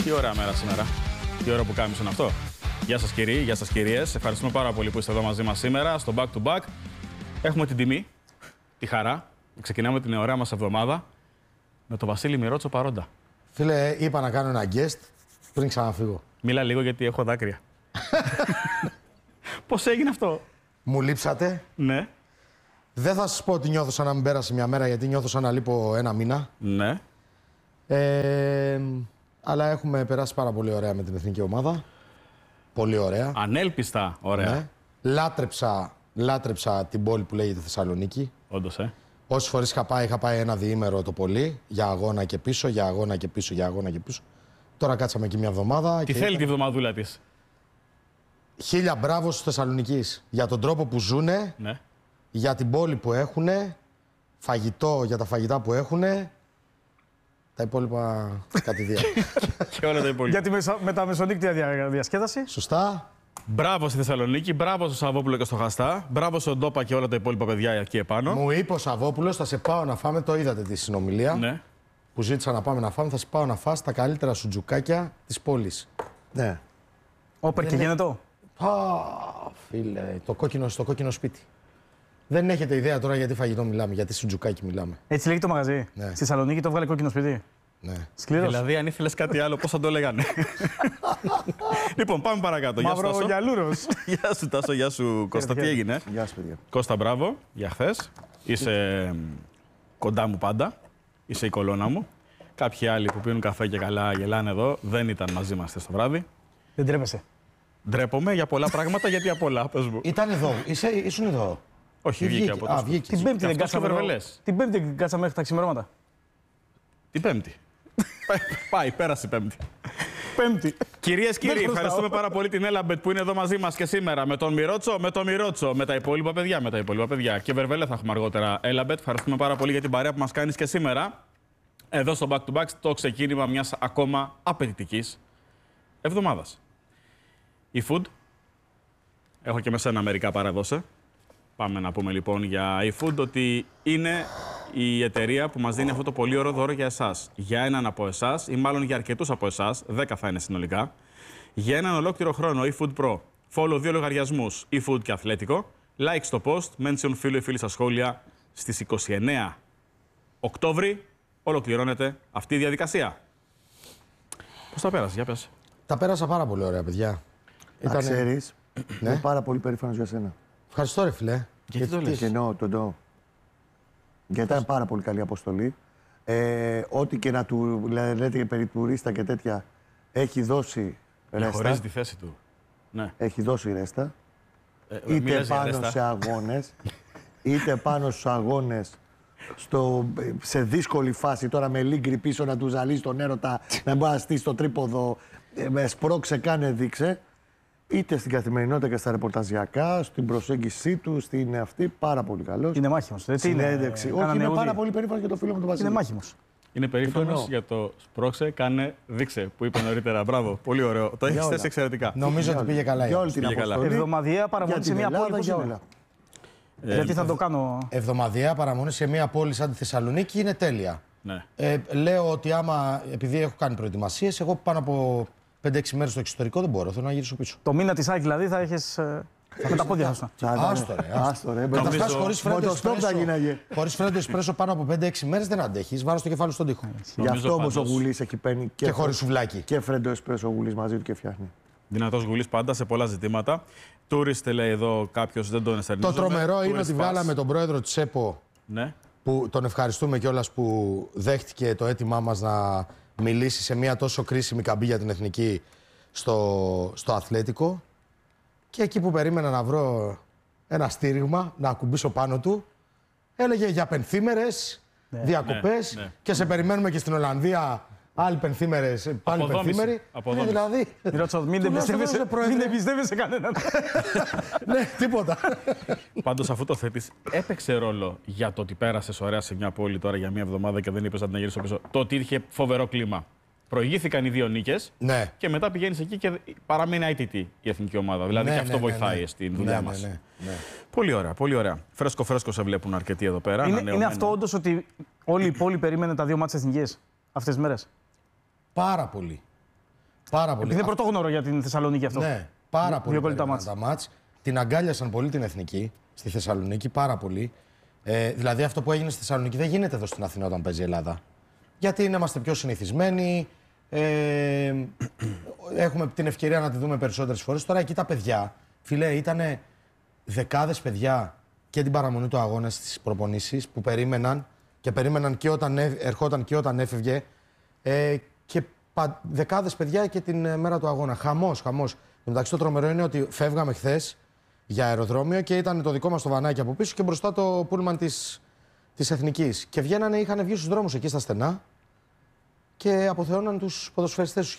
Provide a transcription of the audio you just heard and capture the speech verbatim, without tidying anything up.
Τι ωραία μέρα σήμερα. Τι ώρα που κάμισον αυτό. Γεια σας κύριοι, γεια σας κυρίες. Ευχαριστούμε πάρα πολύ που είστε εδώ μαζί μας σήμερα στο Back to Back. Έχουμε την τιμή, τη χαρά. Ξεκινάμε την ωραία μας εβδομάδα με τον Βασίλη Μυρότσο παρόντα. Φίλε, είπα να κάνω ένα guest πριν ξαναφύγω. Μίλα λίγο γιατί έχω δάκρυα. Πώς έγινε αυτό? Μου λείψατε. Ναι. Δεν θα σας πω ότι νιώθω σαν να μην πέρασε μια μέρα, γιατί νιώθω σαν να λείπω ένα μήνα. Ναι. Ε, αλλά έχουμε περάσει πάρα πολύ ωραία με την εθνική ομάδα. Πολύ ωραία. Ανέλπιστα ωραία. Ναι. Λάτρεψα, λάτρεψα την πόλη που λέγεται Θεσσαλονίκη. Όντως, ε. Όσες φορές είχα πάει, είχα πάει ένα διήμερο το πολύ. Για αγώνα και πίσω, για αγώνα και πίσω, για αγώνα και πίσω. Τώρα κάτσαμε εκεί μια εβδομάδα. Τι και θέλει ήταν... τη εβδομαδούλα της? Χίλια μπράβο στους Θεσσαλονικείς. Για τον τρόπο που ζουνε, Ναι. για την πόλη που έχουνε, φαγητό για τα φαγητά που έχουνε. Τα υπόλοιπα κατηδία. Και όλα τα υπόλοιπα. Για τη μεσα... μεταμεσονύκτια δια... διασκέδαση. Σωστά. Μπράβο στη Θεσσαλονίκη, μπράβο στο Σαββόπουλο και στο Χαστά, μπράβο στον Ντόπα και όλα τα υπόλοιπα παιδιά εκεί επάνω. Μου είπε ο Σαββόπουλος, θα σε πάω να φάμε, το είδατε τη συνομιλία. Ναι. Που ζήτησα να πάμε να φάμε, θα σε πάω να φας τα καλύτερα σουτζουκάκια της πόλης. Ναι. Όπερ και είναι- γίνεται. Α, φίλε, το κόκκινο, στο κόκκινο σπίτι. Δεν έχετε ιδέα τώρα γιατί φαγητό μιλάμε, γιατί σουτζουκάκι μιλάμε. Έτσι λέγει το μαγαζί. Ναι. Στη Θεσσαλονίκη το βγάλε κόκκινο σπίτι. Ναι. Σκληρός. Δηλαδή, αν ήθελες κάτι άλλο, πώς θα το λέγανε. Λοιπόν, πάμε παρακάτω. Γεια σου, Τάσο. Μαυρογιαλούρος. Γεια σου, Τάσο, γεια σου, Κώστα. Τι χαίρετε. έγινε? Γεια σας, παιδιά. Κώστα, μπράβο για χθες. Είσαι μ, κοντά μου πάντα. Είσαι η κολόνα μου. Κάποιοι άλλοι που πίνουν καφέ και καλά γελάνε εδώ δεν ήταν μαζί μας χθες το βράδυ. Δεν τρέπεσαι. Ντρέπομαι για πολλά πράγματα γιατί απ' όλα, πες μου. Ήταν εδώ, Είσαι, ήσουν εδώ. Όχι, Ή βγήκε βγήκε? από το Α, σπίτι. βγήκε. Την Πέμπτη δεν αυτός κάτσαμε. και ο εδώ- Βερβελές. Την Πέμπτη δεν κάτσαμε μέχρι τα ξημερώματα. Την Πέμπτη. Πάει, πέρασε η Πέμπτη. Πέμπτη. Κυρίες και κύριοι, χρωστάω. ευχαριστούμε πάρα πολύ την Έλαμπετ που είναι εδώ μαζί μας και σήμερα με τον Μυρότσο, με τον Μυρότσο, με τα υπόλοιπα παιδιά, με τα υπόλοιπα παιδιά. Και Βερβέλε θα έχουμε αργότερα. Έλαμπετ, ευχαριστούμε πάρα πολύ για την παρέα που μας κάνεις και σήμερα. Εδώ στο Back to Back, το ξεκίνημα μιας ακόμα απαιτητικής εβδομάδας. Η Food. Έχω και με σένα μερικά παραδώσε. Πάμε να πούμε λοιπόν για η Food ότι είναι η εταιρεία που μας δίνει αυτό το πολύ ωραίο δώρο για εσάς. Για έναν από εσάς ή μάλλον για αρκετούς από εσάς, δέκα θα είναι συνολικά. Για έναν ολόκληρο χρόνο η Food Pro. Follow δύο λογαριασμούς, eFood και Αθλέτικο. Like στο post, mention φίλο ή φίλη στα σχόλια. Στις είκοσι εννέα Οκτώβρη ολοκληρώνεται αυτή η διαδικασία. Πώς τα πέρασε, για πες. Τα πέρασα πάρα πολύ ωραία, παιδιά. Να Ήτανε- ξέρεις, Ναι. είμαι πάρα πολύ περήφανος για σένα. Ευχαριστώ, ρε φιλέ. Γιατί το λες? Και εννοώ τον Ντό. Γιατί ήταν πάρα πολύ καλή αποστολή. Ε, ό,τι και να του λέ- λέτε περί τουρίστα και τέτοια, έχει δώσει ρέστα. Χωρίζει τη θέση του. Ναι. Έχει δώσει ρέστα. Ε, Είτε μιλάς για πάνω ρέστα. σε αγώνες, είτε πάνω στους αγώνες, στο, σε δύσκολη φάση τώρα με λίγκρι πίσω να του ζαλίσει τον έρωτα, να μπορεί να στήσει το τρίποδο, ε, με σπρώξε, κάνε, δείξε. Είτε στην καθημερινότητα και στα ρεπορταζιακά, στην προσέγγιση του, στην αυτή, πάρα πολύ καλός. Είναι μάχημος. Δεν τι είναι. Συνέντευξη. Όχι, Κάνανε είμαι ουδή. πάρα πολύ περήφανος για το φίλο μου τον Βασίλη. Είναι μάχημος. Είναι περήφανος εννοώ. για το σπρώξε, κάνε, δείξε που είπε νωρίτερα. Μπράβο, πολύ ωραίο. Το έχεις όλα. θέσει εξαιρετικά. Νομίζω ότι πήγε καλά. η Για όλη αποστολή. την Πήγε καλά. αποστολή. Εβδομαδιαία παραμονή για σε την μια Ελλάδα, πόλη. Πώς για είναι? όλα. Γιατί θα το κάνω. Εβδομαδιαία παραμονή σε μια πόλη σαν τη Θεσσαλονίκη είναι τέλεια. Ναι. Ε, λέω ότι άμα, επειδή έχω κάνει προετοιμασίες, εγώ πάνω από πέντε έξι μέρες στο εξωτερικό δεν μπορώ. Θέλω να γυρίσω πίσω. Το μήνα της ΑΕΚ δηλαδή θα έχεις ε, με τα πόδια σου. Άστο ρε, άστο. Άστο ρε. Να μπες- φτάσει χωρίς φρέντο Μοτοστόπ θα εσπρέσο. γίναγε. Χωρίς φρέντο εσπρέσο πάνω από πέντε έξι μέρες δεν αντέχεις. Βάρω στο κεφάλι στον τοίχο. Γι' Νομίζω αυτό όμως ο πάντως- Γουλής έχει παίρνει Και χωρίς σουβλάκι. και φρέντο εσπρέσο ο Γουλής μαζί του και φτιάχνει. Δυνατός Γουλής πάντα σε πολλά ζητήματα. Τούριστε λέει εδώ κάποιος, δεν τον Το εστερνίζομαι. τρομερό είναι Tourist ότι pass. βγάλαμε τον πρόεδρο της ΕΠΟ, Ναι. που τον ευχαριστούμε κιόλας που δέχτηκε το αίτημά μας να μιλήσει σε μια τόσο κρίσιμη καμπή για την εθνική στο, στο Αθλέτικο. Και εκεί που περίμενα να βρω ένα στήριγμα, να ακουμπήσω πάνω του, έλεγε για πενθήμερες, διακοπές ναι, ναι. και σε περιμένουμε και στην Ολλανδία άλλοι πενθήμερες, πάλι Αποδόμηση. πενθήμεροι. Αποδόμηση. Ε, δηλαδή, Μυρότσο, μην τουλάχιστον εμπιστεύεσαι- δεν είσαι πρόεδρε. μην εμπιστεύεσαι κανέναν. ναι, τίποτα. Πάντως αφού το θέτεις, έπαιξε ρόλο για το ότι πέρασες ωραία σε μια πόλη τώρα για μια εβδομάδα και δεν είπες να την γυρίσω πίσω. Το ότι είχε φοβερό κλίμα. Προηγήθηκαν οι δύο νίκες ναι. και μετά πηγαίνεις εκεί και παραμένει άι τι τι η εθνική ομάδα. Δηλαδή Ναι, και αυτό ναι, ναι, βοηθάει ναι. στην δουλειά Ναι, μας. ναι, ναι, ναι. Πολύ ωραία, πολύ ωραία. Φρέσκο, φρέσκο σε βλέπουν αρκετοί εδώ πέρα. Είναι, είναι ανανεωμένο. αυτό όντως ότι όλη η πόλη περίμενε τα δύο μάτς εθνικές αυτές τις μέρες? Πάρα πολύ. Πάρα πολύ. Επειδή είναι πρωτόγνωρο για την Θεσσαλονίκη αυτό. Ναι, πάρα πολύ. Δύο κολλητά περίμεναν μάτς. τα μάτς. Την αγκάλιασαν πολύ την εθνική στη Θεσσαλονίκη, πάρα πολύ. Ε, δηλαδή αυτό που έγινε στη Θεσσαλονίκη δεν γίνεται εδώ στην Αθήνα όταν παίζει η Ελλάδα. Γιατί είμαστε πιο συνηθισμένοι. Ε, έχουμε την ευκαιρία να τη δούμε περισσότερες φορές. Τώρα εκεί τα παιδιά, φίλε, ήταν δεκάδες παιδιά και την παραμονή του αγώνα στις προπονήσεις που περίμεναν και περίμεναν και όταν έ, ερχόταν και όταν έφευγε. Ε, και πα, δεκάδες παιδιά και την ε, μέρα του αγώνα. Χαμός, χαμός. Εντάξει, το τρομερό είναι ότι φεύγαμε χθες για αεροδρόμιο και ήταν το δικό μας το βανάκι από πίσω και μπροστά το πούλμαν της, της Εθνικής. Και βγαίνανε, είχαν βγει στους δρόμους εκεί στα στενά και αποθεώναν τους ποδοσφαιριστές τους.